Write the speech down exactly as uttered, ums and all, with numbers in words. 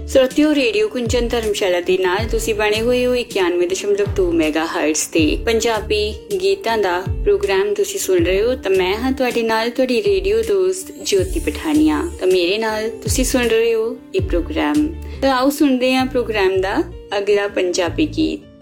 श्रोतियो radio कुंजन धर्मशाला दे नाल तुसी बने हुए हो इक्यानवे दशमलव दो मेगा हर्ट्ज ते पंजाबी गीतां दा प्रोग्राम तुसी सुन रहे हो। तो मैं हाँ तुहाडे नाल तुहाडी रेडियो दोस्त ज्योति पठानिया। तो मेरे नाल तुसी सुन रहे हो ये प्रोग्राम। तो आओ सुनदे हां प्रोग्राम दा अगला पंजाबी गीत।